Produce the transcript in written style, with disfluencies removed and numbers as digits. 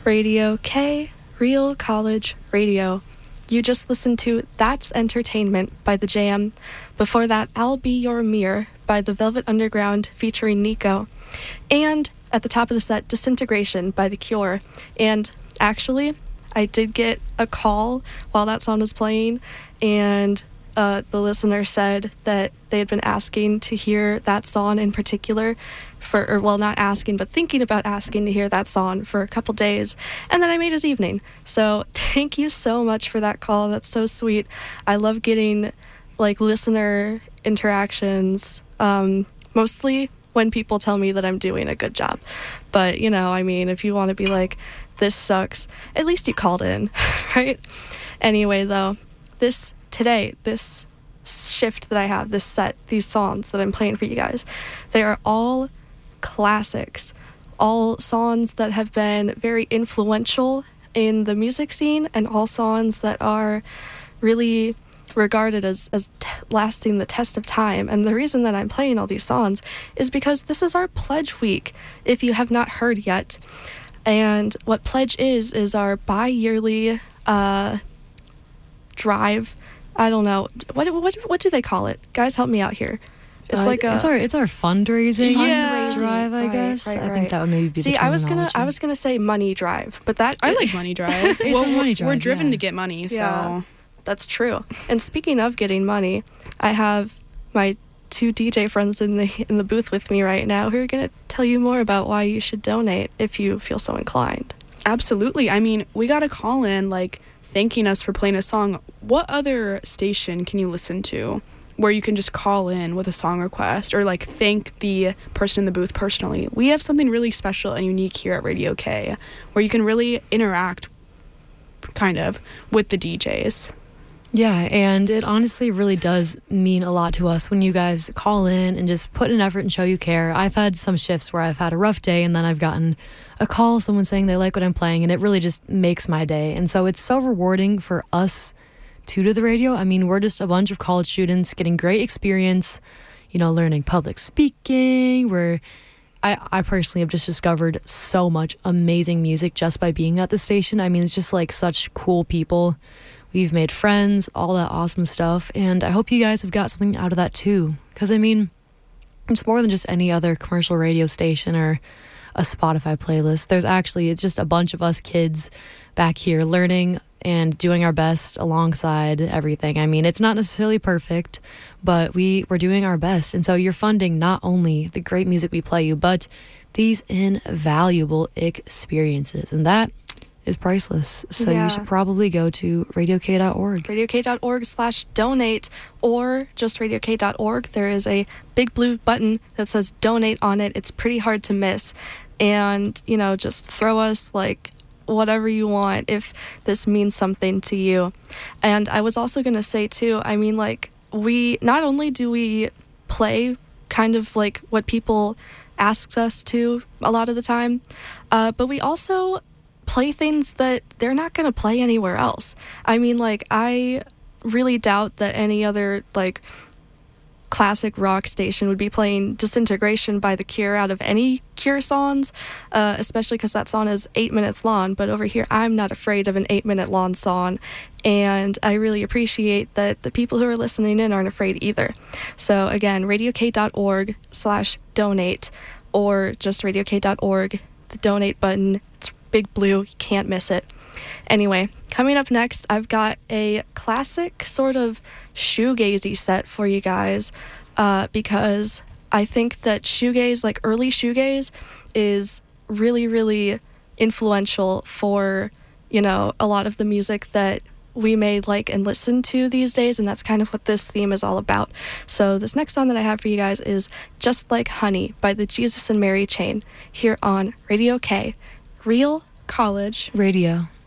Radio K, Real College Radio. You just listened to That's Entertainment by The Jam. Before that, I'll Be Your Mirror by The Velvet Underground featuring Nico. And at the top of the set, Disintegration by The Cure. And actually, I did get a call while that song was playing, and the listener said that they had been asking to hear that song in particular not asking, but thinking about asking to hear that song for a couple days, and then I made his evening. So thank you so much for that call. That's so sweet. I love getting listener interactions, mostly when people tell me that I'm doing a good job. But if you want to be like, this sucks, at least you called in, right? Anyway, though, this shift that I have, this set, these songs that I'm playing for you guys, they are all classics, all songs that have been very influential in the music scene, and all songs that are really regarded as lasting the test of time. And the reason that I'm playing all these songs is because this is our Pledge Week, if you have not heard yet. And what Pledge is our bi-yearly drive. I don't know. What do they call it? Guys, help me out here. It's it's our fundraising drive, I guess. Right. I think that would maybe be the terminology. I was gonna say money drive, but I like money drive. It's a money drive. We're driven to get money, so yeah, that's true. And speaking of getting money, I have my two DJ friends in the booth with me right now who are gonna tell you more about why you should donate if you feel so inclined. Absolutely. I mean, we got a call in thanking us for playing a song. What other station can you listen to where you can just call in with a song request or thank the person in the booth personally? We have something really special and unique here at Radio K where you can really interact kind of with the DJs. Yeah, and it honestly really does mean a lot to us when you guys call in and just put an effort and show you care. I've had some shifts where I've had a rough day and then I've gotten a call, someone saying they like what I'm playing, and it really just makes my day. And so it's so rewarding for us to do the radio. I mean, we're just a bunch of college students getting great experience, learning public speaking. I personally have just discovered so much amazing music just by being at the station. I mean, it's just such cool people. We've made friends, all that awesome stuff, and I hope you guys have got something out of that too. Because, I mean, it's more than just any other commercial radio station or a Spotify playlist. It's just a bunch of us kids back here learning and doing our best alongside everything. I mean, it's not necessarily perfect, but we're doing our best. And so you're funding not only the great music we play you, but these invaluable experiences. And that is priceless. So You should probably go to radiok.org. radiok.org/donate, or just radiok.org. There is a big blue button that says donate on it. It's pretty hard to miss. And, just throw us whatever you want if this means something to you. And I was also going to say too, I mean, we not only do we play kind of what people ask us to a lot of the time, but we also play things that they're not going to play anywhere else. I mean, I really doubt that any other classic rock station would be playing Disintegration by The Cure out of any Cure songs, especially because that song is 8 minutes long. But over here, I'm not afraid of an 8-minute long song, and I really appreciate that the people who are listening in aren't afraid either. So again, radiok.org/donate, or just radiok.org, the donate button. It's big blue, you can't miss it. Anyway, coming up next, I've got a classic sort of shoegazy set for you guys, because I think that shoegaze, early shoegaze, is really, really influential for, a lot of the music that we may like and listen to these days, and that's kind of what this theme is all about. So this next song that I have for you guys is Just Like Honey by the Jesus and Mary Chain, here on Radio K, Real College Radio.